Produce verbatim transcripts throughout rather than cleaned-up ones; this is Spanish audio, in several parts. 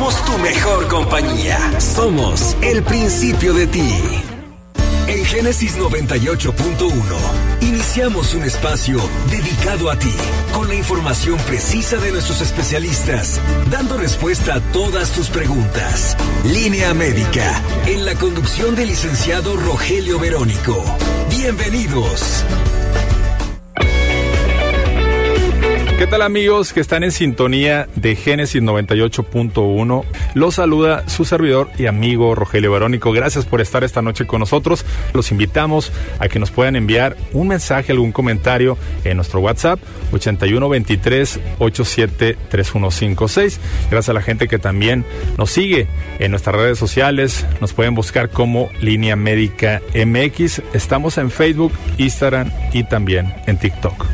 somos tu mejor compañía. Somos el principio de ti. En Génesis noventa y ocho punto uno, iniciamos un espacio dedicado a ti, con la información precisa de nuestros especialistas, dando respuesta a todas tus preguntas. Línea Médica, en la conducción del licenciado Rogelio Verónico. Bienvenidos. ¿Qué tal, amigos que están en sintonía de Génesis noventa y ocho punto uno? Los saluda su servidor y amigo Rogelio Verónico. Gracias por estar esta noche con nosotros. Los invitamos a que nos puedan enviar un mensaje, algún comentario en nuestro WhatsApp ochenta y uno veintitrés ochenta y siete treinta y uno cincuenta y seis. Gracias a la gente que también nos sigue en nuestras redes sociales. Nos pueden buscar como Línea Médica M X. Estamos en Facebook, Instagram y también en TikTok.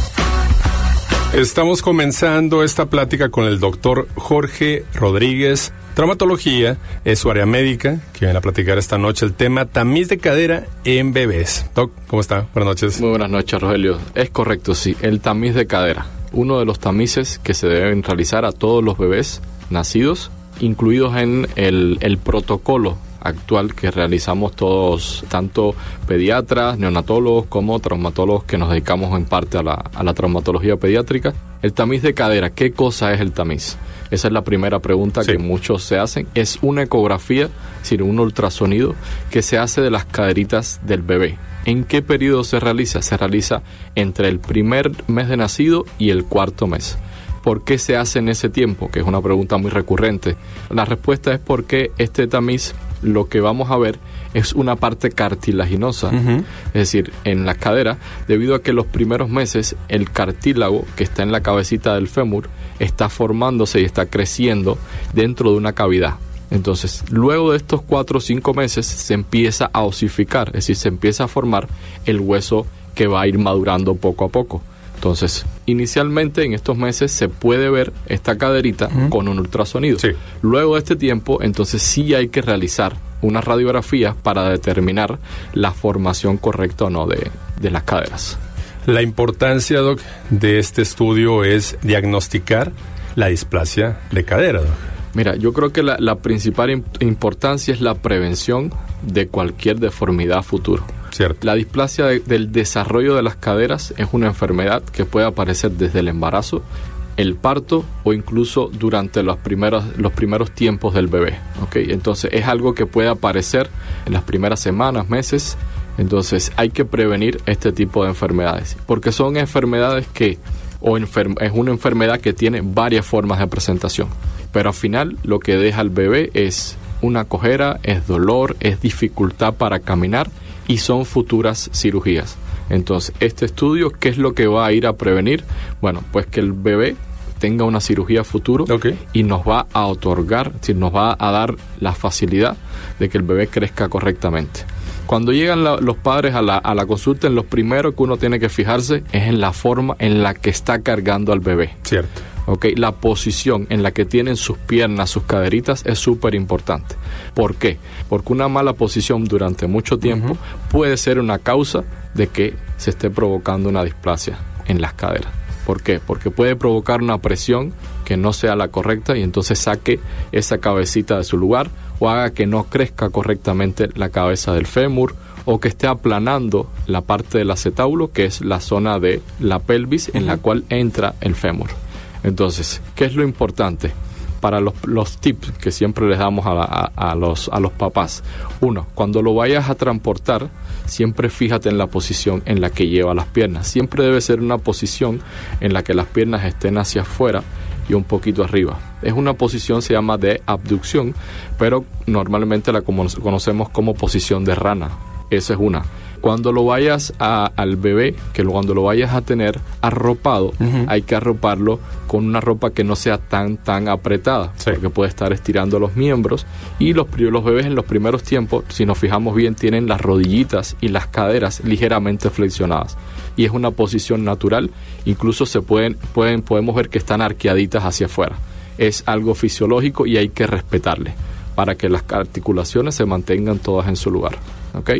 Estamos comenzando esta plática con el doctor Jorge Rodríguez. Traumatología es su área médica, que viene a platicar esta noche el tema tamiz de cadera en bebés. Doc, ¿cómo está? Buenas noches. Muy buenas noches, Rogelio. Es correcto, sí, el tamiz de cadera. Uno de los tamices que se deben realizar a todos los bebés nacidos, incluidos en el, el protocolo actual que realizamos todos, tanto pediatras, neonatólogos como traumatólogos que nos dedicamos en parte a la, a la traumatología pediátrica. El tamiz de cadera, ¿qué cosa es el tamiz? Esa es la primera pregunta sí. que muchos se hacen. Es una ecografía, es decir, un ultrasonido que se hace de las caderitas del bebé. ¿En qué periodo se realiza? Se realiza entre el primer mes de nacido y el cuarto mes. ¿Por qué se hace en ese tiempo? Que es una pregunta muy recurrente. La respuesta es porque este tamiz, lo que vamos a ver es una parte cartilaginosa, uh-huh. es decir, en la cadera, debido a que los primeros meses el cartílago que está en la cabecita del fémur está formándose y está creciendo dentro de una cavidad. Entonces, luego de estos cuatro o cinco meses se empieza a osificar, es decir, se empieza a formar el hueso que va a ir madurando poco a poco. Entonces, inicialmente en estos meses se puede ver esta caderita uh-huh. con un ultrasonido. Sí. Luego de este tiempo, entonces sí hay que realizar unas radiografías para determinar la formación correcta o no de, de las caderas. La importancia, Doc, de este estudio es diagnosticar la displasia de cadera, Doc. Mira, yo creo que la, la principal imp- importancia es la prevención de cualquier deformidad futuro. Cierto. La displasia de, del desarrollo de las caderas es una enfermedad que puede aparecer desde el embarazo, el parto o incluso durante los primeros, los primeros tiempos del bebé. ¿Okay? Entonces es algo que puede aparecer en las primeras semanas, meses. Entonces hay que prevenir este tipo de enfermedades, porque son enfermedades que, o enfer- es una enfermedad que tiene varias formas de presentación, pero al final lo que deja al bebé es una cojera, es dolor, es dificultad para caminar y son futuras cirugías. Entonces, este estudio, ¿qué es lo que va a ir a prevenir? Bueno, pues que el bebé tenga una cirugía futuro okay. y nos va a otorgar, es decir, nos va a dar la facilidad de que el bebé crezca correctamente. Cuando llegan la, los padres a la, a la consulta, en lo primero que uno tiene que fijarse es en la forma en la que está cargando al bebé. Cierto. Okay, la posición en la que tienen sus piernas, sus caderitas es súper importante. ¿Por qué? Porque una mala posición durante mucho tiempo uh-huh. puede ser una causa de que se esté provocando una displasia en las caderas. ¿Por qué? Porque puede provocar una presión que no sea la correcta y entonces saque esa cabecita de su lugar o haga que no crezca correctamente la cabeza del fémur o que esté aplanando la parte del acetábulo, que es la zona de la pelvis en uh-huh. la cual entra el fémur. Entonces, ¿qué es lo importante? Para los, los tips que siempre les damos a, la, a, a, los, a los papás. Uno, cuando lo vayas a transportar, siempre fíjate en la posición en la que lleva las piernas. Siempre debe ser una posición en la que las piernas estén hacia afuera y un poquito arriba. Es una posición, se llama de abducción, pero normalmente la conocemos como posición de rana. Esa es una. Cuando lo vayas a, al bebé, que lo, cuando lo vayas a tener arropado, uh-huh. hay que arroparlo con una ropa que no sea tan tan apretada, sí. porque puede estar estirando los miembros. Y los, los bebés en los primeros tiempos, si nos fijamos bien, tienen las rodillitas y las caderas ligeramente flexionadas. Y es una posición natural, incluso se pueden, pueden, podemos ver que están arqueaditas hacia afuera. Es algo fisiológico y hay que respetarle para que las articulaciones se mantengan todas en su lugar. ¿Okay?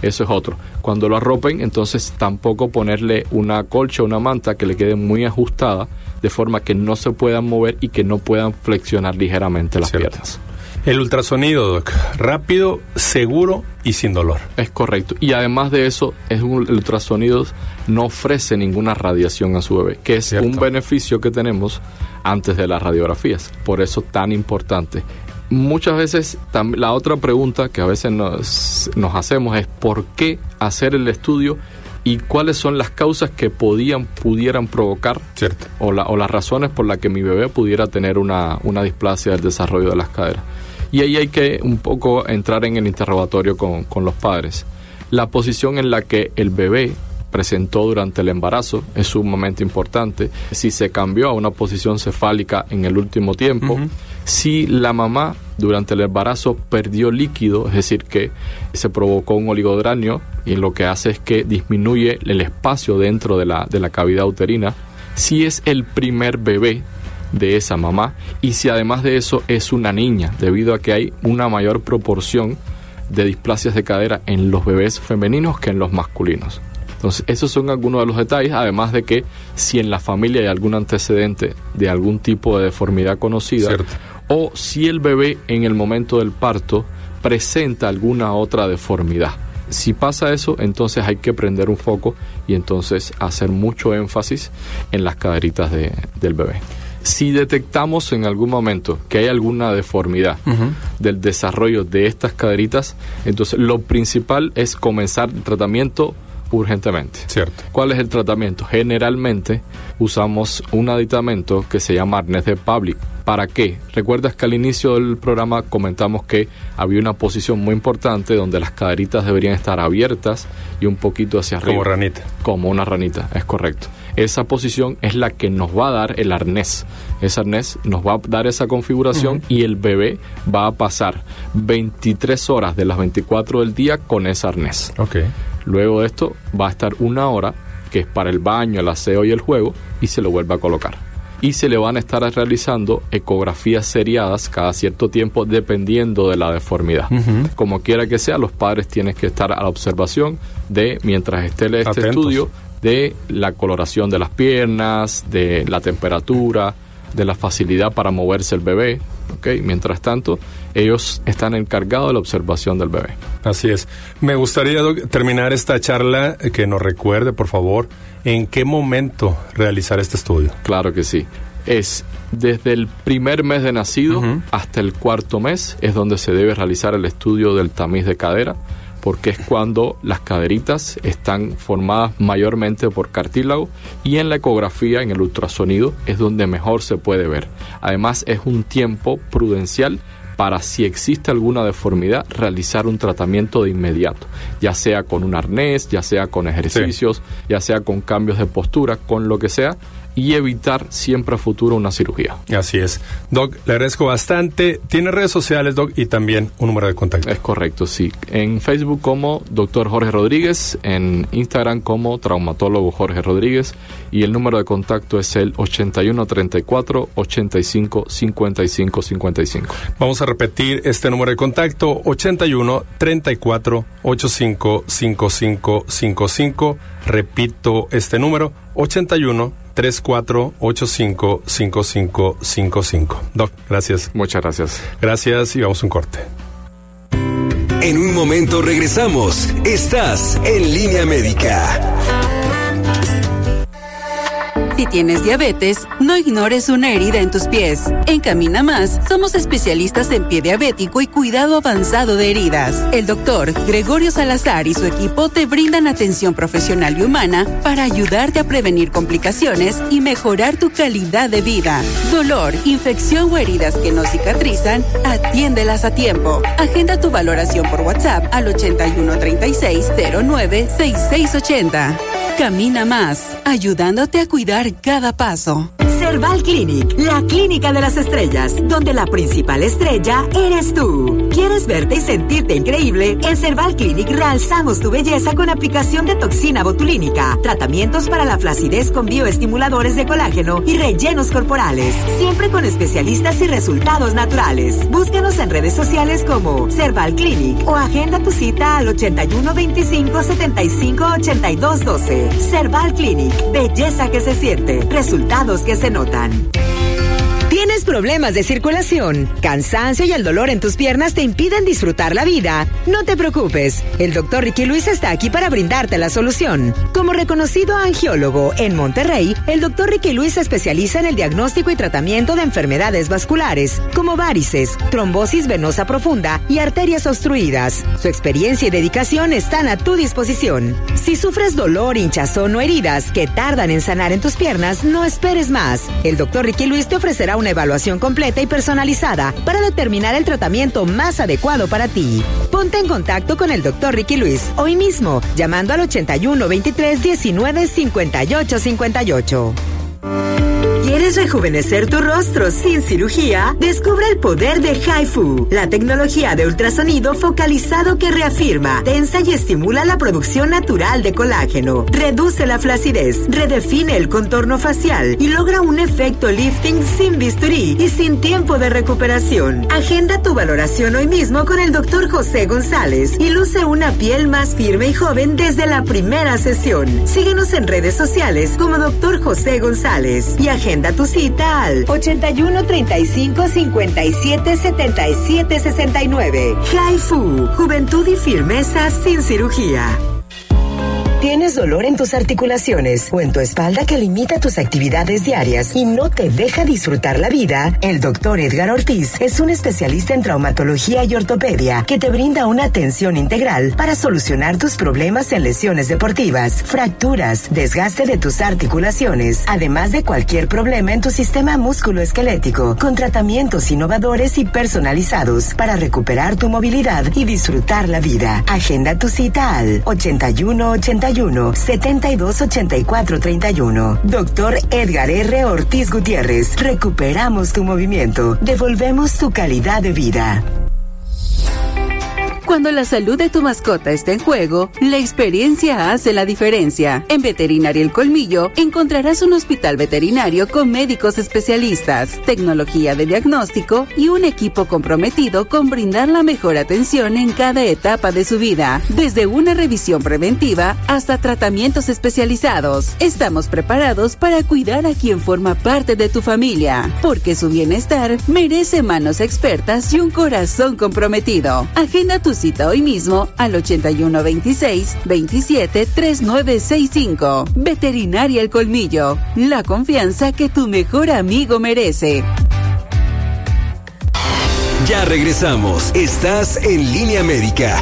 Eso es otro. Cuando lo arropen, entonces tampoco ponerle una colcha o una manta que le quede muy ajustada, de forma que no se puedan mover y que no puedan flexionar ligeramente las Cierto. piernas. El ultrasonido, Doc, rápido, seguro y sin dolor. Es correcto. Y además de eso, es un, el ultrasonido no ofrece ninguna radiación a su bebé, que es Cierto. un beneficio que tenemos antes de las radiografías. Por eso tan importante. Muchas veces, tam, la otra pregunta que a veces nos, nos hacemos es ¿por qué hacer el estudio y cuáles son las causas que podían, pudieran provocar Cierto. o, la, o las razones por las que mi bebé pudiera tener una, una displasia del desarrollo de las caderas? Y ahí hay que un poco entrar en el interrogatorio con, con los padres. La posición en la que el bebé presentó durante el embarazo es sumamente importante. Si se cambió a una posición cefálica en el último tiempo, uh-huh. si la mamá durante el embarazo perdió líquido, es decir, que se provocó un oligodranio y lo que hace es que disminuye el espacio dentro de la, de la cavidad uterina, si es el primer bebé de esa mamá y si además de eso es una niña, debido a que hay una mayor proporción de displasias de cadera en los bebés femeninos que en los masculinos. Entonces, esos son algunos de los detalles, además de que si en la familia hay algún antecedente de algún tipo de deformidad conocida, Cierto. o si el bebé en el momento del parto presenta alguna otra deformidad. Si pasa eso, entonces hay que prender un foco y entonces hacer mucho énfasis en las caderitas de, del bebé. Si detectamos en algún momento que hay alguna deformidad uh-huh. del desarrollo de estas caderitas, entonces lo principal es comenzar el tratamiento urgentemente. Cierto. ¿Cuál es el tratamiento? Generalmente usamos un aditamento que se llama arnés de Pavlik. ¿Para qué? ¿Recuerdas que al inicio del programa comentamos que había una posición muy importante donde las caderitas deberían estar abiertas y un poquito hacia arriba? Como ranita. Como una ranita, es correcto. Esa posición es la que nos va a dar el arnés. Ese arnés nos va a dar esa configuración uh-huh. y el bebé va a pasar veintitrés horas de las veinticuatro del día con ese arnés. Okay. Luego de esto va a estar una hora, que es para el baño, el aseo y el juego, y se lo vuelve a colocar. Y se le van a estar realizando ecografías seriadas cada cierto tiempo dependiendo de la deformidad. Uh-huh. Como quiera que sea, los padres tienen que estar a la observación de, mientras esté este Atentos. estudio, de la coloración de las piernas, de la temperatura, de la facilidad para moverse el bebé. ¿Okay? Mientras tanto, ellos están encargados de la observación del bebé. Así es. Me gustaría, Doc, terminar esta charla, que nos recuerde, por favor, en qué momento realizar este estudio. Claro que sí. Es desde el primer mes de nacido uh-huh. hasta el cuarto mes, es donde se debe realizar el estudio del tamiz de cadera, porque es cuando las caderitas están formadas mayormente por cartílago y en la ecografía, en el ultrasonido, es donde mejor se puede ver. Además, es un tiempo prudencial para, si existe alguna deformidad, realizar un tratamiento de inmediato, ya sea con un arnés, ya sea con ejercicios, sí. ya sea con cambios de postura, con lo que sea, y evitar siempre a futuro una cirugía. Así es. Doc, le agradezco bastante. Tiene redes sociales, Doc, y también un número de contacto. Es correcto, sí. En Facebook como doctor Jorge Rodríguez, en Instagram como traumatólogo Jorge Rodríguez, y el número de contacto es el ochenta y uno treinta y cuatro ochenta y cinco cincuenta y cinco cincuenta y cinco. Vamos a repetir este número de contacto: ochenta y uno treinta y cuatro ochenta y cinco cincuenta y cinco cincuenta y cinco. Repito este número: ochenta y uno treinta y cuatro ochenta y cinco cincuenta y cinco cincuenta y cinco. Doc, gracias. Muchas gracias. Gracias y vamos a un corte. En un momento regresamos. Estás en Línea Médica. Si tienes diabetes, no ignores una herida en tus pies. En Camina Más, somos especialistas en pie diabético y cuidado avanzado de heridas. El doctor Gregorio Salazar y su equipo te brindan atención profesional y humana para ayudarte a prevenir complicaciones y mejorar tu calidad de vida. Dolor, infección o heridas que no cicatrizan, atiéndelas a tiempo. Agenda tu valoración por WhatsApp al ochenta y uno treinta y seis cero nueve sesenta y seis ochenta. Camina Más, ayudándote a cuidar cada paso. Cerval Clinic, la clínica de las estrellas, donde la principal estrella eres tú. ¿Quieres verte y sentirte increíble? En Cerval Clinic realzamos tu belleza con aplicación de toxina botulínica, tratamientos para la flacidez con bioestimuladores de colágeno y rellenos corporales, siempre con especialistas y resultados naturales. Búscanos en redes sociales como Cerval Clinic o agenda tu cita al ochenta y uno veinticinco setenta y cinco ochenta y dos doce. Cerval Clinic, belleza que se siente, resultados que se notan. ¿Tienes problemas de circulación, cansancio y el dolor en tus piernas te impiden disfrutar la vida? No te preocupes, el doctor Ricky Luis está aquí para brindarte la solución. Como reconocido angiólogo en Monterrey, el doctor Ricky Luis se especializa en el diagnóstico y tratamiento de enfermedades vasculares, como varices, trombosis venosa profunda y arterias obstruidas. Su experiencia y dedicación están a tu disposición. Si sufres dolor, hinchazón o heridas que tardan en sanar en tus piernas, no esperes más. El doctor Ricky Luis te ofrecerá una evaluación completa y personalizada para determinar el tratamiento más adecuado para ti. Ponte en contacto con el doctor Ricky Luis hoy mismo, llamando al ochenta y uno veintitrés diecinueve cincuenta y ocho cincuenta y ocho. ¿Quieres rejuvenecer tu rostro sin cirugía? Descubre el poder de HIFU, la tecnología de ultrasonido focalizado que reafirma, tensa y estimula la producción natural de colágeno, reduce la flacidez, redefine el contorno facial y logra un efecto lifting sin bisturí y sin tiempo de recuperación. Agenda tu valoración hoy mismo con el doctor José González y luce una piel más firme y joven desde la primera sesión. Síguenos en redes sociales como doctor José González y agenda tu cita al ochenta y uno treinta y cinco cincuenta y siete setenta y siete sesenta y nueve. HIFU, juventud y firmeza sin cirugía. ¿Tienes dolor en tus articulaciones o en tu espalda que limita tus actividades diarias y no te deja disfrutar la vida? El doctor Edgar Ortiz es un especialista en traumatología y ortopedia que te brinda una atención integral para solucionar tus problemas en lesiones deportivas, fracturas, desgaste de tus articulaciones, además de cualquier problema en tu sistema musculoesquelético, con tratamientos innovadores y personalizados para recuperar tu movilidad y disfrutar la vida. Agenda tu cita al ochenta y uno ochenta y uno setenta y dos ochenta y cuatro treinta y uno. Doctor Edgar R. Ortiz Gutiérrez. Recuperamos tu movimiento. Devolvemos tu calidad de vida. Cuando la salud de tu mascota está en juego, la experiencia hace la diferencia. En Veterinaria El Colmillo encontrarás un hospital veterinario con médicos especialistas, tecnología de diagnóstico y un equipo comprometido con brindar la mejor atención en cada etapa de su vida, desde una revisión preventiva hasta tratamientos especializados. Estamos preparados para cuidar a quien forma parte de tu familia, porque su bienestar merece manos expertas y un corazón comprometido. Agenda tu cita hoy mismo al ochenta y uno veintiséis veintisiete treinta y nueve sesenta y cinco. Veterinaria El Colmillo, la confianza que tu mejor amigo merece. Ya regresamos. Estás en Línea Médica.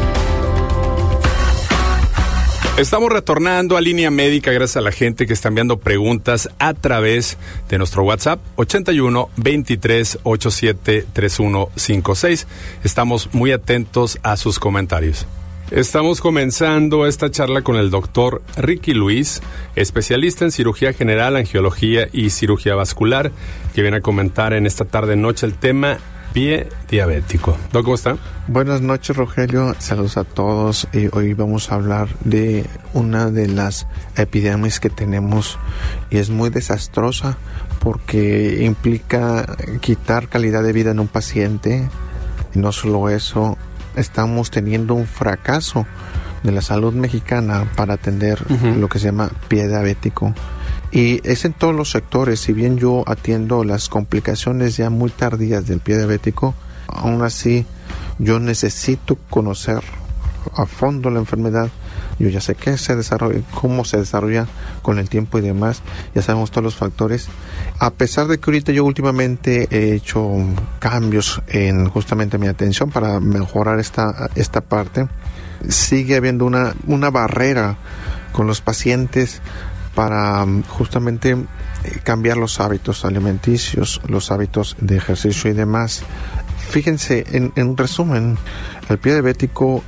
Estamos retornando a Línea Médica gracias a la gente que está enviando preguntas a través de nuestro WhatsApp ochenta y uno veintitrés ochenta y siete treinta y uno cincuenta y seis. Estamos muy atentos a sus comentarios. Estamos comenzando esta charla con el doctor Ricky Luis, especialista en cirugía general, angiología y cirugía vascular, que viene a comentar en esta tarde-noche el tema pie diabético. Doc, ¿cómo está? Buenas noches, Rogelio. Saludos a todos. Y hoy vamos a hablar de una de las epidemias que tenemos y es muy desastrosa porque implica quitar calidad de vida en un paciente. Y no solo eso, estamos teniendo un fracaso de la salud mexicana para atender uh-huh. lo que se llama pie diabético. Y es en todos los sectores. Si bien yo atiendo las complicaciones ya muy tardías del pie diabético, aún así yo necesito conocer a fondo la enfermedad. Yo ya sé qué se desarrolla, cómo se desarrolla con el tiempo y demás. Ya sabemos todos los factores. A pesar de que ahorita yo últimamente he hecho cambios en justamente mi atención para mejorar esta, esta parte, sigue habiendo una, una barrera con los pacientes para justamente cambiar los hábitos alimenticios, los hábitos de ejercicio y demás. Fíjense, en, en resumen, el pie diabético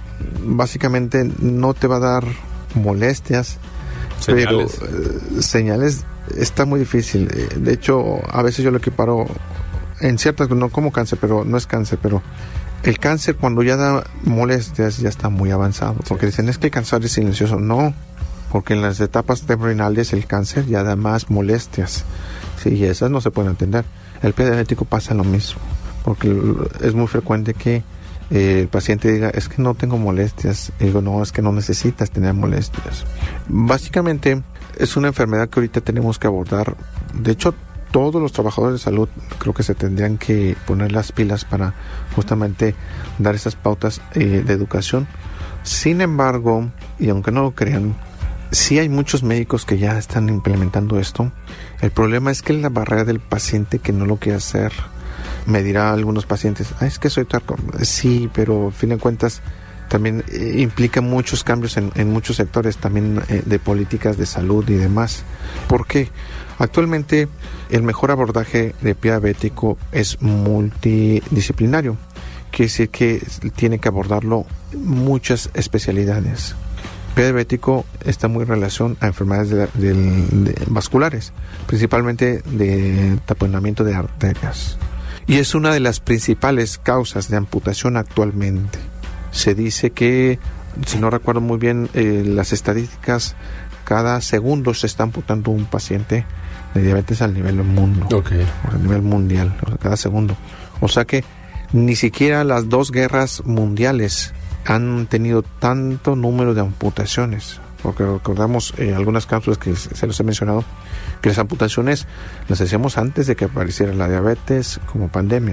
básicamente no te va a dar molestias, señales. pero eh, señales está muy difícil. De hecho, a veces yo lo equiparo en ciertas, no como cáncer, pero no es cáncer, pero el cáncer cuando ya da molestias ya está muy avanzado, porque dicen es que el cáncer es silencioso. No, porque en las etapas terminales el cáncer ya da más molestias, sí, y esas no se pueden entender. El pie diabético pasa lo mismo, porque es muy frecuente que eh, el paciente diga es que no tengo molestias. Y digo, no, es que no necesitas tener molestias. Básicamente es una enfermedad que ahorita tenemos que abordar. De hecho, todos los trabajadores de salud creo que se tendrían que poner las pilas para justamente dar esas pautas eh, de educación. Sin embargo, y aunque no lo crean, sí hay muchos médicos que ya están implementando esto. El problema es que la barrera del paciente que no lo quiere hacer. Me dirá algunos pacientes, ah, es que soy tarco. Sí, pero a fin de cuentas también eh, implica muchos cambios en, en muchos sectores también eh, de políticas de salud y demás. ¿Por qué? Actualmente el mejor abordaje de pie diabético es multidisciplinario. Quiere decir que tiene que abordarlo muchas especialidades. Pie diabético está muy en relación a enfermedades de, de, de vasculares, principalmente de taponamiento de arterias. Y es una de las principales causas de amputación actualmente. Se dice que, si no recuerdo muy bien eh, las estadísticas, cada segundo se está amputando un paciente de diabetes al nivel del mundo, okay. a nivel mundial, o sea, cada segundo. O sea que ni siquiera las dos guerras mundiales han tenido tanto número de amputaciones, porque recordamos eh, algunas cápsulas que se los he mencionado, que las amputaciones las hacíamos antes de que apareciera la diabetes como pandemia,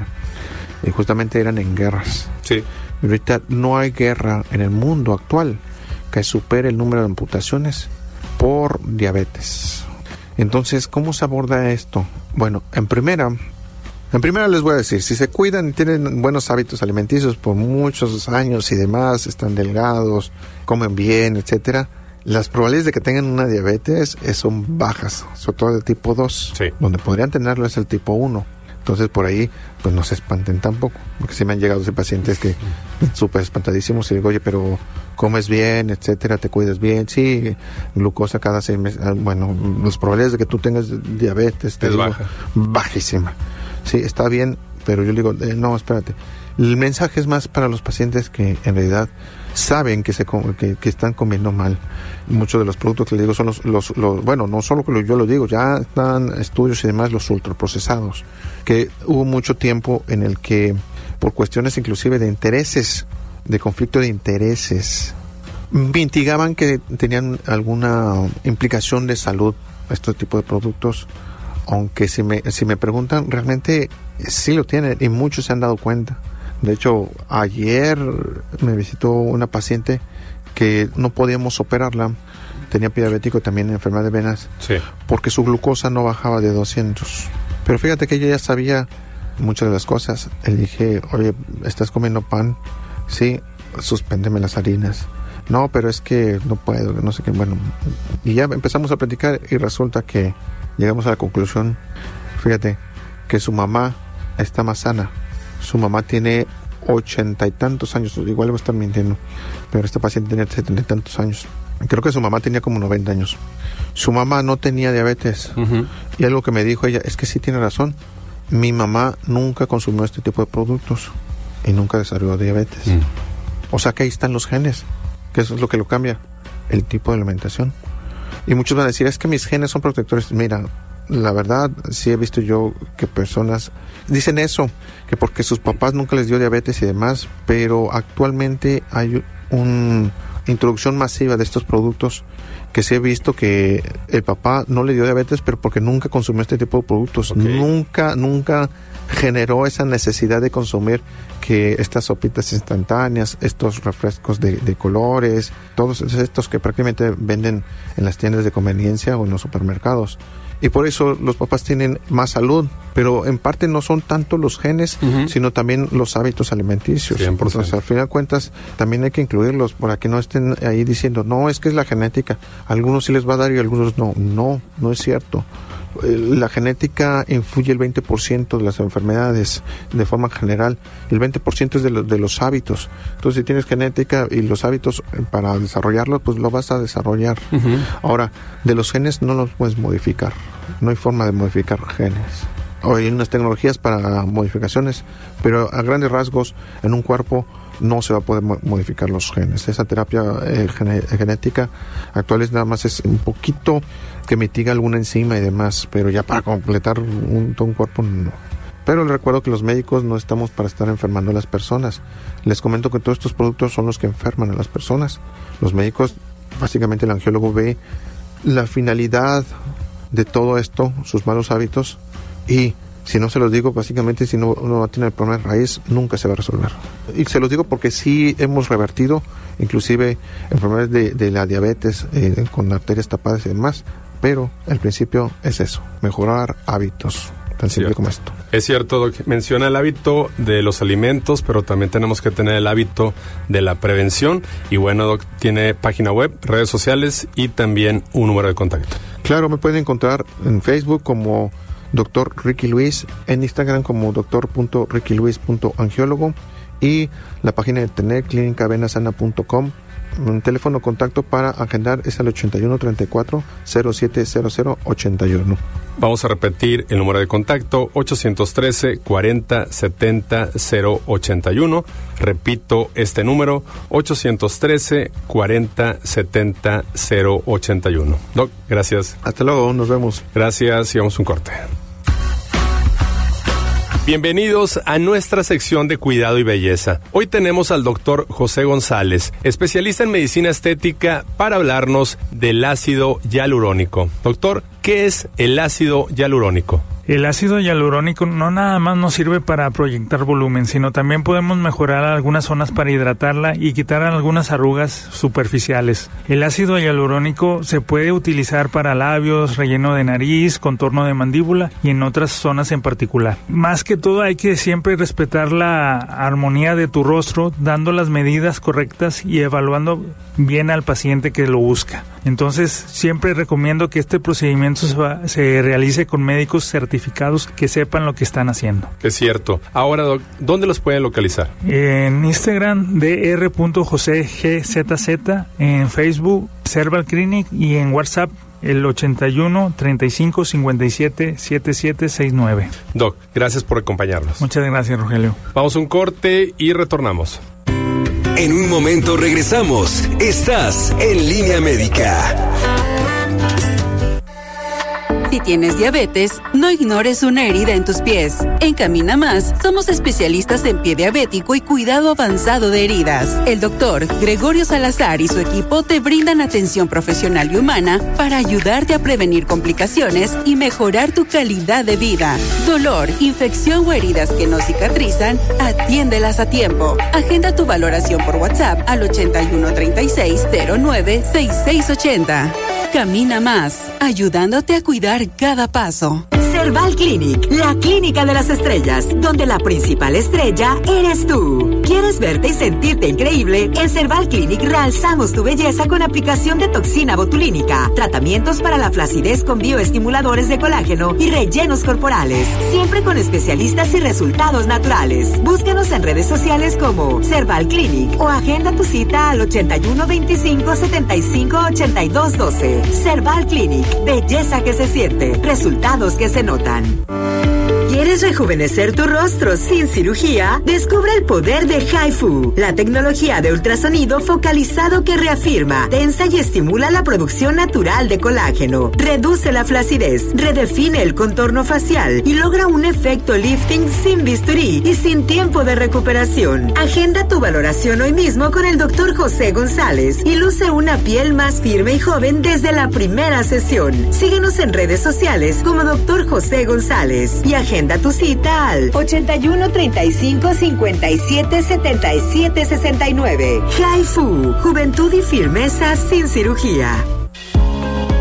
y justamente eran en guerras. Sí. Y ahorita no hay guerra en el mundo actual que supere el número de amputaciones por diabetes. Entonces, ¿cómo se aborda esto? Bueno, en primera, en primera les voy a decir, si se cuidan y tienen buenos hábitos alimenticios por muchos años y demás, están delgados, comen bien, etcétera, las probabilidades de que tengan una diabetes son bajas, sobre todo de tipo dos. Sí. Donde podrían tenerlo es el tipo uno. Entonces, por ahí, pues no se espanten tampoco, porque sí me han llegado pacientes que súper espantadísimos y digo, oye, pero comes bien, etcétera, te cuidas bien, sí, glucosa cada seis meses, bueno, las probabilidades de que tú tengas diabetes te es digo, baja. bajísima. Sí, está bien, pero yo digo, eh, no, espérate. El mensaje es más para los pacientes que en realidad saben que se que, que están comiendo mal. Muchos de los productos que les digo son los, los, los bueno, no solo que yo lo digo, ya están estudios y demás, los ultraprocesados, que hubo mucho tiempo en el que, por cuestiones inclusive de intereses, de conflicto de intereses, mitigaban que tenían alguna implicación de salud este tipo de productos, aunque si me, si me preguntan, realmente sí lo tienen y muchos se han dado cuenta. De hecho, ayer me visitó una paciente que no podíamos operarla, tenía pie diabético, también enfermedad de venas, sí, porque su glucosa no bajaba de doscientos. Pero fíjate que ella ya sabía muchas de las cosas. Le dije, oye, ¿estás comiendo pan? Sí, suspéndeme las harinas. No, pero es que no puedo, no sé qué. Bueno, y ya empezamos a platicar y resulta que llegamos a la conclusión, fíjate, que su mamá está más sana. Su mamá tiene ochenta y tantos años, igual voy a estar mintiendo, pero esta paciente tenía setenta y tantos años. Creo que su mamá tenía como noventa años. Su mamá no tenía diabetes. Uh-huh. Y algo que me dijo ella, es que sí tiene razón. Mi mamá nunca consumió este tipo de productos y nunca desarrolló diabetes. Uh-huh. O sea que ahí están los genes, que eso es lo que lo cambia, el tipo de alimentación. Y muchos van a decir, es que mis genes son protectores. Mira, la verdad, sí he visto yo que personas dicen eso, que porque sus papás nunca les dio diabetes y demás, pero actualmente hay una introducción masiva de estos productos que sí he visto que el papá no le dio diabetes, pero porque nunca consumió este tipo de productos. Okay. Nunca, nunca generó esa necesidad de consumir que estas sopitas instantáneas, estos refrescos de, de colores, todos estos que prácticamente venden en las tiendas de conveniencia o en los supermercados. Y por eso los papás tienen más salud, pero en parte no son tanto los genes, uh-huh, sino también los hábitos alimenticios. cien por ciento. Entonces, al final de cuentas, también hay que incluirlos para que no estén ahí diciendo, no, es que es la genética. A algunos sí les va a dar y a algunos no. No, no es cierto. La genética influye el veinte por ciento de las enfermedades de forma general, el veinte por ciento es de, lo, de los hábitos. Entonces, si tienes genética y los hábitos para desarrollarlo, pues lo vas a desarrollar. Uh-huh. Ahora, de los genes no los puedes modificar, no hay forma de modificar genes. Hay unas tecnologías para modificaciones, pero a grandes rasgos en un cuerpo no se va a poder modificar los genes. Esa terapia eh, gene, genética actual es nada más es un poquito que mitiga alguna enzima y demás, pero ya para completar un, todo un cuerpo no. Pero les recuerdo que los médicos no estamos para estar enfermando a las personas. Les comento que todos estos productos son los que enferman a las personas. Los médicos, básicamente el angiólogo ve la finalidad de todo esto, sus malos hábitos, y si no se los digo, básicamente si no uno va a tener el problema de raíz, nunca se va a resolver. Y se los digo porque sí hemos revertido, inclusive enfermedades de, de la diabetes, eh, con arterias tapadas y demás, pero el principio es eso, mejorar hábitos, tan simple cierto. como esto. Es cierto, Doc, menciona el hábito de los alimentos, pero también tenemos que tener el hábito de la prevención. Y bueno, Doc, tiene página web, redes sociales y también un número de contacto. Claro, me pueden encontrar en Facebook como doctor Ricky Luis, en Instagram como doctor punto ricky luis punto angiólogo y la página de internet clínica venasana punto com. Un teléfono contacto para agendar es al ochenta y uno treinta y cuatro cero siete cero cero ochenta y uno. Vamos a repetir el número de contacto, ochocientos trece cuarenta setenta cero ochenta y uno. Repito este número, ochocientos trece cuarenta setenta cero ochenta y uno. Doc, gracias. Hasta luego, nos vemos. Gracias y vamos a un corte. Bienvenidos a nuestra sección de cuidado y belleza. Hoy tenemos al doctor José González, especialista en medicina estética, para hablarnos del ácido hialurónico. Doctor, ¿qué es el ácido hialurónico? El ácido hialurónico no nada más nos sirve para proyectar volumen, sino también podemos mejorar algunas zonas para hidratarla y quitar algunas arrugas superficiales. El ácido hialurónico se puede utilizar para labios, relleno de nariz, contorno de mandíbula y en otras zonas en particular. Más que todo hay que siempre respetar la armonía de tu rostro, dando las medidas correctas y evaluando bien al paciente que lo busca. Entonces siempre recomiendo que este procedimiento se, va, se realice con médicos certificados que sepan lo que están haciendo. Es cierto. Ahora, doc, ¿dónde los pueden localizar? En Instagram, dr punto jose g z z, en Facebook, Serval Clinic, y en WhatsApp, el ochenta y uno treinta y cinco cincuenta y siete setenta y siete sesenta y nueve. Doc, gracias por acompañarnos. Muchas gracias, Rogelio. Vamos a un corte y retornamos. En un momento regresamos. Estás en Línea Médica. Si tienes diabetes, no ignores una herida en tus pies. En Camina Más, somos especialistas en pie diabético y cuidado avanzado de heridas. El doctor Gregorio Salazar y su equipo te brindan atención profesional y humana para ayudarte a prevenir complicaciones y mejorar tu calidad de vida. Dolor, infección o heridas que no cicatrizan, atiéndelas a tiempo. Agenda tu valoración por WhatsApp al ochenta y uno treinta y seis cero nueve sesenta y seis ochenta. Camina Más, ayudándote a cuidar cada paso. Serval Clinic, la clínica de las estrellas, donde la principal estrella eres tú. ¿Quieres verte y sentirte increíble? En Serval Clinic realzamos tu belleza con aplicación de toxina botulínica, tratamientos para la flacidez con bioestimuladores de colágeno y rellenos corporales, siempre con especialistas y resultados naturales. Búscanos en redes sociales como Serval Clinic o agenda tu cita al ochenta y uno veinticinco setenta y cinco ochenta y dos doce. Serval Clinic, belleza que se siente, resultados que se notan. ¿Quieres rejuvenecer tu rostro sin cirugía? Descubre el poder de HIFU, la tecnología de ultrasonido focalizado que reafirma, tensa y estimula la producción natural de colágeno, reduce la flacidez, redefine el contorno facial y logra un efecto lifting sin bisturí y sin tiempo de recuperación. Agenda tu valoración hoy mismo con el doctor José González y luce una piel más firme y joven desde la primera sesión. Síguenos en redes sociales como doctor José González y agenda tu cita al ochenta y uno treinta y cinco cincuenta y siete setenta y siete sesenta y nueve. HIFU, juventud y firmeza sin cirugía.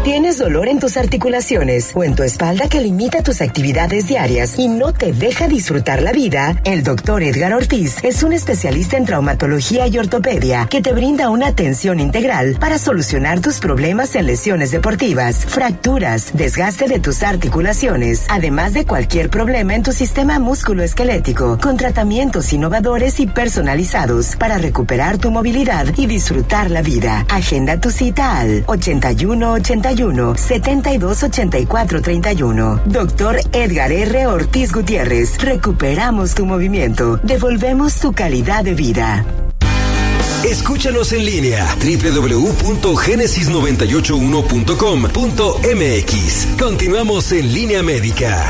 ¿Tienes dolor en tus articulaciones o en tu espalda que limita tus actividades diarias y no te deja disfrutar la vida? El doctor Edgar Ortiz es un especialista en traumatología y ortopedia que te brinda una atención integral para solucionar tus problemas en lesiones deportivas, fracturas, desgaste de tus articulaciones, además de cualquier problema en tu sistema musculoesquelético, con tratamientos innovadores y personalizados para recuperar tu movilidad y disfrutar la vida. Agenda tu cita al ochenta y uno ochenta y uno, setenta y dos ochenta y cuatro treinta y uno. Doctor Edgar R. Ortiz Gutiérrez. Recuperamos tu movimiento. Devolvemos tu calidad de vida. Escúchanos en línea doble u doble u doble u punto génesis noventa y ocho uno punto com punto m x. Continuamos en Línea Médica.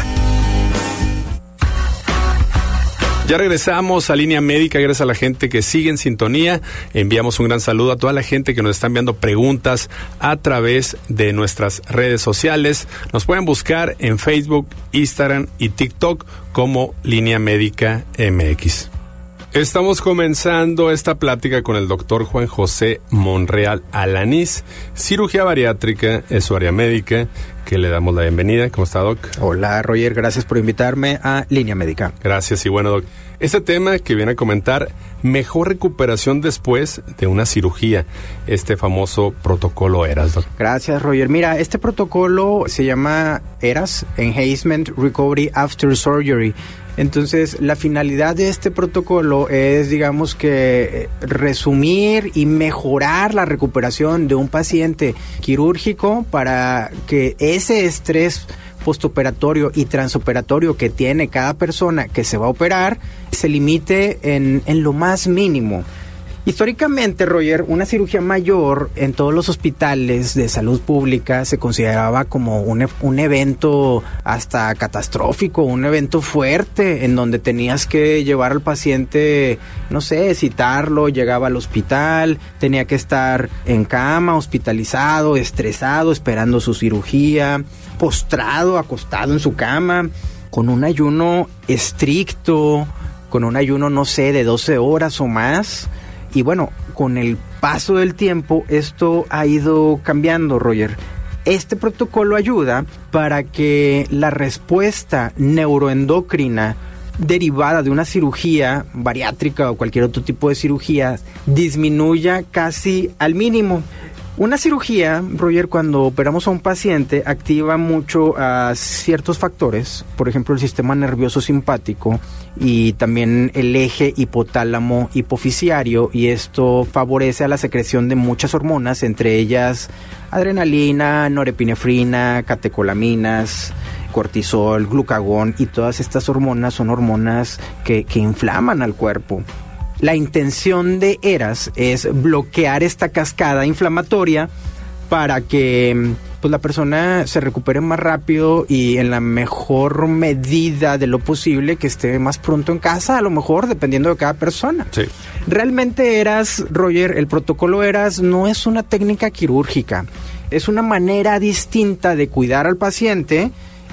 Ya regresamos a Línea Médica, gracias a la gente que sigue en sintonía. Enviamos un gran saludo a toda la gente que nos está enviando preguntas a través de nuestras redes sociales. Nos pueden buscar en Facebook, Instagram y TikTok como Línea Médica M X. Estamos comenzando esta plática con el doctor Juan José Monreal Alanís, cirugía bariátrica, es su área médica, que le damos la bienvenida. ¿Cómo está, Doc? Hola, Roger, gracias por invitarme a Línea Médica. Gracias, y bueno, Doc, este tema que viene a comentar, mejor recuperación después de una cirugía, este famoso protocolo ERAS, Doc. Gracias, Roger. Mira, este protocolo se llama ERAS, Enhancement Recovery After Surgery. Entonces, la finalidad de este protocolo es, digamos que, resumir y mejorar la recuperación de un paciente quirúrgico para que ese estrés postoperatorio y transoperatorio que tiene cada persona que se va a operar se limite en, en lo más mínimo. Históricamente, Roger, una cirugía mayor en todos los hospitales de salud pública se consideraba como un, un evento hasta catastrófico, un evento fuerte en donde tenías que llevar al paciente, no sé, citarlo, llegaba al hospital, tenía que estar en cama, hospitalizado, estresado, esperando su cirugía, postrado, acostado en su cama, con un ayuno estricto, con un ayuno, no sé, de doce horas o más. Y bueno, con el paso del tiempo esto ha ido cambiando, Roger. Este protocolo ayuda para que la respuesta neuroendocrina derivada de una cirugía bariátrica o cualquier otro tipo de cirugía disminuya casi al mínimo. Una cirugía, Roger, cuando operamos a un paciente, activa mucho a ciertos factores, por ejemplo, el sistema nervioso simpático y también el eje hipotálamo hipofisiario, y esto favorece a la secreción de muchas hormonas, entre ellas adrenalina, norepinefrina, catecolaminas, cortisol, glucagón, y todas estas hormonas son hormonas que, que inflaman al cuerpo. La intención de ERAS es bloquear esta cascada inflamatoria para que pues, la persona se recupere más rápido y en la mejor medida de lo posible, que esté más pronto en casa, a lo mejor, dependiendo de cada persona. Sí. Realmente ERAS, Roger, el protocolo ERAS no es una técnica quirúrgica, es una manera distinta de cuidar al paciente.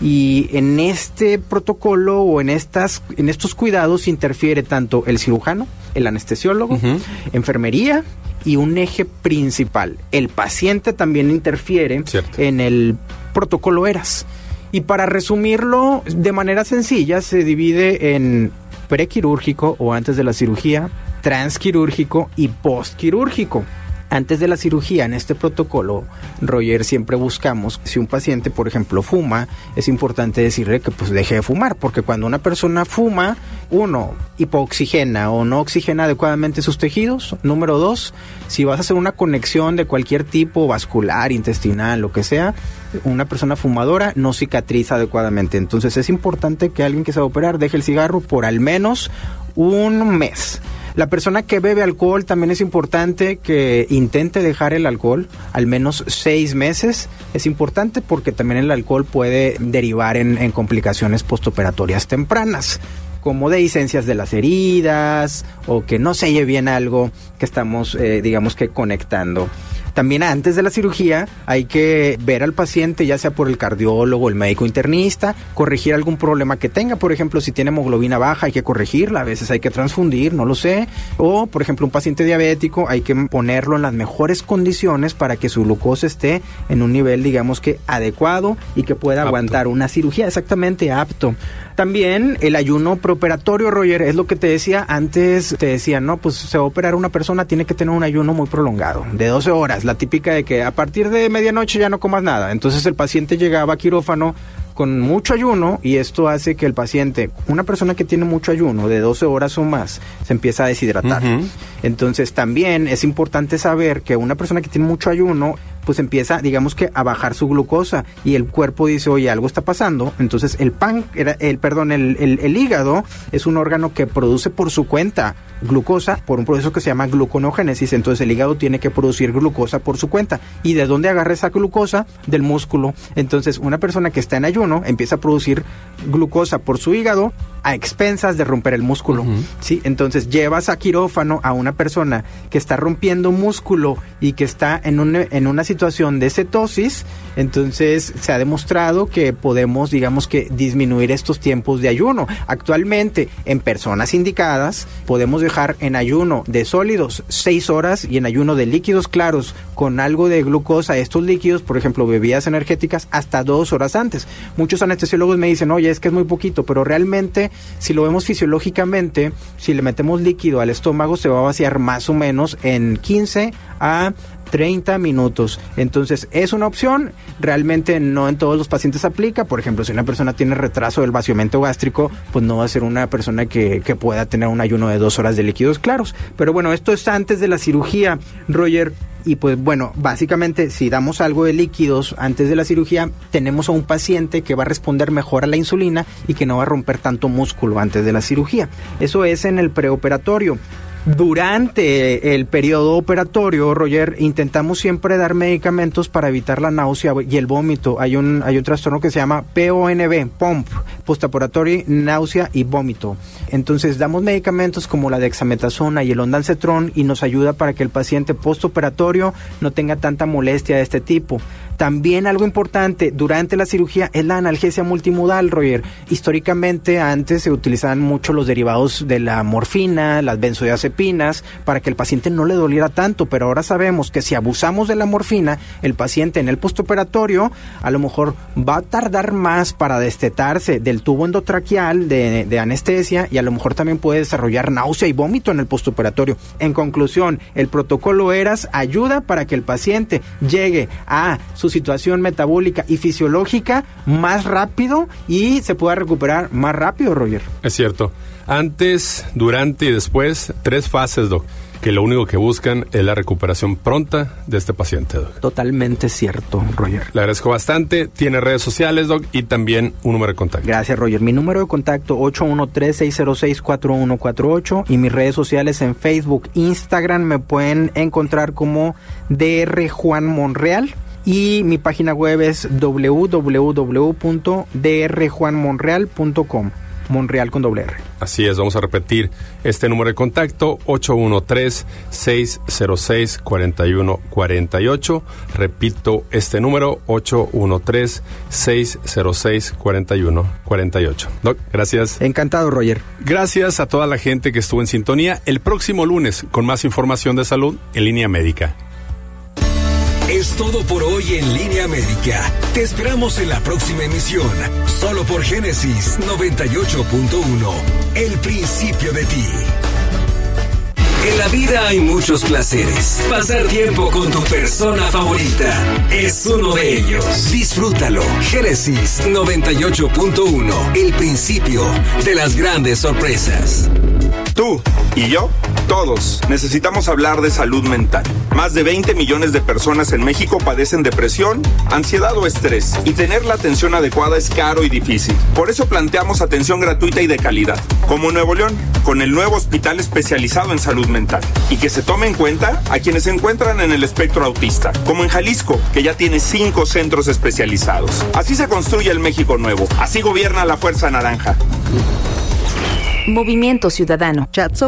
Y en este protocolo o en estas en estos cuidados interfiere tanto el cirujano, el anestesiólogo, uh-huh. enfermería y un eje principal. El paciente también interfiere Cierto. En el protocolo ERAS. Y para resumirlo de manera sencilla, se divide en prequirúrgico o antes de la cirugía, transquirúrgico y postquirúrgico. Antes de la cirugía, en este protocolo, Roger, siempre buscamos, si un paciente, por ejemplo, fuma, es importante decirle que pues deje de fumar, porque cuando una persona fuma, uno, hipooxigena o no oxigena adecuadamente sus tejidos. Número dos, si vas a hacer una conexión de cualquier tipo, vascular, intestinal, lo que sea, una persona fumadora no cicatriza adecuadamente. Entonces es importante que alguien que se va a operar deje el cigarro por al menos un mes. La persona que bebe alcohol también es importante que intente dejar el alcohol al menos seis meses. Es importante porque también el alcohol puede derivar en, en complicaciones postoperatorias tempranas, como dehiscencias de las heridas o que no selle bien algo que estamos, eh, digamos que conectando. También antes de la cirugía hay que ver al paciente, ya sea por el cardiólogo, el médico internista, corregir algún problema que tenga. Por ejemplo, si tiene hemoglobina baja hay que corregirla, a veces hay que transfundir, no lo sé. O, por ejemplo, un paciente diabético hay que ponerlo en las mejores condiciones para que su glucosa esté en un nivel, digamos que adecuado y que pueda apto. Aguantar una cirugía, exactamente apto. También el ayuno preoperatorio, Roger, es lo que te decía antes, te decía, no, pues se va a operar una persona, tiene que tener un ayuno muy prolongado, de doce horas, la típica de que a partir de medianoche ya no comas nada. Entonces el paciente llegaba a quirófano con mucho ayuno y esto hace que el paciente, una persona que tiene mucho ayuno de doce horas o más, se empieza a deshidratar. Uh-huh. Entonces también es importante saber que una persona que tiene mucho ayuno pues empieza, digamos que, a bajar su glucosa y el cuerpo dice, oye, algo está pasando. Entonces el pan, el perdón, el, el, el hígado es un órgano que produce por su cuenta glucosa por un proceso que se llama gluconogénesis. Entonces el hígado tiene que producir glucosa por su cuenta. ¿Y de dónde agarra esa glucosa? Del músculo. Entonces una persona que está en ayuno empieza a producir glucosa por su hígado a expensas de romper el músculo. Uh-huh. ¿Sí? Entonces llevas a quirófano a una persona que está rompiendo músculo y que está en, un, en una situación de cetosis. Entonces se ha demostrado que podemos, digamos que, disminuir estos tiempos de ayuno. Actualmente, en personas indicadas, podemos dejar en ayuno de sólidos seis horas y en ayuno de líquidos claros con algo de glucosa estos líquidos, por ejemplo, bebidas energéticas, hasta dos horas antes. Muchos anestesiólogos me dicen, oye, es que es muy poquito, pero realmente, si lo vemos fisiológicamente, si le metemos líquido al estómago, se va a vaciar más o menos en quince a treinta minutos. Entonces, es una opción, realmente no en todos los pacientes aplica. Por ejemplo, si una persona tiene retraso del vaciamiento gástrico, pues no va a ser una persona que, que pueda tener un ayuno de dos horas de líquidos claros. Pero bueno, esto es antes de la cirugía, Roger. Y pues bueno, básicamente si damos algo de líquidos antes de la cirugía, tenemos a un paciente que va a responder mejor a la insulina y que no va a romper tanto músculo antes de la cirugía. Eso es en el preoperatorio. Durante el periodo operatorio, Roger, intentamos siempre dar medicamentos para evitar la náusea y el vómito. Hay un, hay un trastorno que se llama P O N V, P O M P, postoperatorio, náusea y vómito. Entonces damos medicamentos como la dexametasona y el ondansetron y nos ayuda para que el paciente postoperatorio no tenga tanta molestia de este tipo. También algo importante durante la cirugía es la analgesia multimodal, Roger. Históricamente antes se utilizaban mucho los derivados de la morfina, las benzodiazepinas, para que el paciente no le doliera tanto, pero ahora sabemos que si abusamos de la morfina, el paciente en el postoperatorio a lo mejor va a tardar más para destetarse del tubo endotraqueal de, de anestesia y a lo mejor también puede desarrollar náusea y vómito en el postoperatorio. En conclusión, el protocolo ERAS ayuda para que el paciente llegue a su situación metabólica y fisiológica más rápido y se pueda recuperar más rápido, Roger. Es cierto. Antes, durante y después, tres fases, Doc, que lo único que buscan es la recuperación pronta de este paciente, Doc. Totalmente cierto, Roger. Le agradezco bastante. Tiene redes sociales, Doc, y también un número de contacto. Gracias, Roger. Mi número de contacto ocho uno tres, seis cero seis, cuatro uno cuatro ocho y mis redes sociales en Facebook, Instagram me pueden encontrar como D R Juan Monreal. Y mi página web es w w w punto d r juan monreal punto com, Monreal con doble R. Así es, vamos a repetir este número de contacto, ocho uno tres, seis cero seis, cuatro uno cuatro ocho. Repito este número, ocho uno tres, seis cero seis, cuatro uno cuatro ocho. Doc, gracias. Encantado, Roger. Gracias a toda la gente que estuvo en sintonía. El próximo lunes, con más información de salud en Línea Médica. Es todo por hoy en Línea Médica. Te esperamos en la próxima emisión, solo por Génesis noventa y ocho punto uno, el principio de ti. En la vida hay muchos placeres. Pasar tiempo con tu persona favorita es uno de ellos. Disfrútalo. Génesis noventa y ocho punto uno, el principio de las grandes sorpresas. Tú y yo, todos, necesitamos hablar de salud mental. Más de veinte millones de personas en México padecen depresión, ansiedad o estrés, y tener la atención adecuada es caro y difícil. Por eso planteamos atención gratuita y de calidad, como en Nuevo León, con el nuevo hospital especializado en salud mental, y que se tome en cuenta a quienes se encuentran en el espectro autista, como en Jalisco, que ya tiene cinco centros especializados. Así se construye el México nuevo, así gobierna la Fuerza Naranja. Movimiento Ciudadano.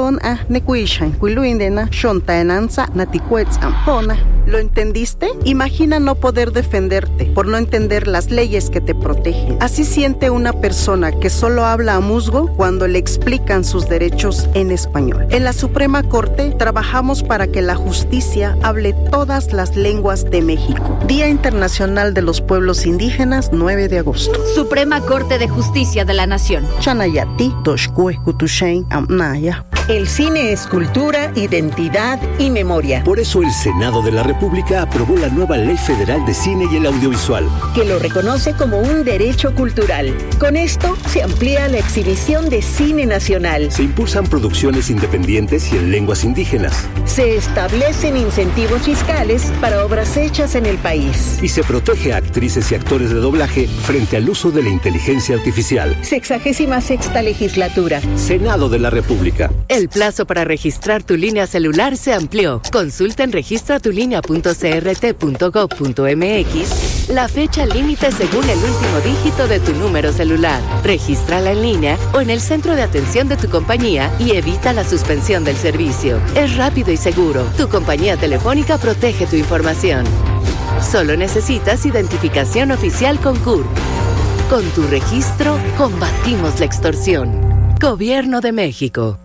¿Lo entendiste? Imagina no poder defenderte por no entender las leyes que te protegen. Así siente una persona que solo habla a musgo cuando le explican sus derechos en español. En la Suprema Corte trabajamos para que la justicia hable todas las lenguas de México. Día Internacional de los Pueblos Indígenas, nueve de agosto. Suprema Corte de Justicia de la Nación. Chanayati, Toshkue, Kutushain, Amnaya. El cine es cultura, identidad y memoria. Por eso el Senado de la República aprobó la nueva Ley Federal de Cine y el Audiovisual, que lo reconoce como un derecho cultural. Con esto se amplía la exhibición de cine nacional. Se impulsan producciones independientes y en lenguas indígenas. Se establecen incentivos fiscales para obras hechas en el país. Y se protege a actrices y actores de doblaje frente al uso de la inteligencia artificial. Sexagésima sexta legislatura. Senado de la República. El plazo para registrar tu línea celular se amplió. Consulta en registratulinea punto c r t punto gov punto m x la fecha límite según el último dígito de tu número celular. Regístrala en línea o en el centro de atención de tu compañía y evita la suspensión del servicio. Es rápido y seguro. Tu compañía telefónica protege tu información. Solo necesitas identificación oficial con C U R P. Con tu registro, combatimos la extorsión. Gobierno de México.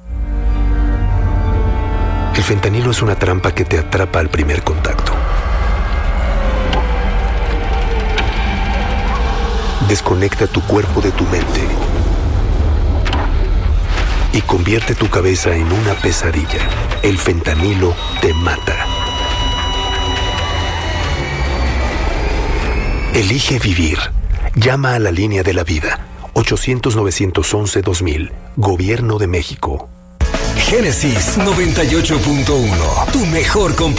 El fentanilo es una trampa que te atrapa al primer contacto. Desconecta tu cuerpo de tu mente y convierte tu cabeza en una pesadilla. El fentanilo te mata. Elige vivir. Llama a la línea de la vida. ochocientos, novecientos once, dos mil. Gobierno de México. Génesis noventa y ocho punto uno. Tu mejor compañía.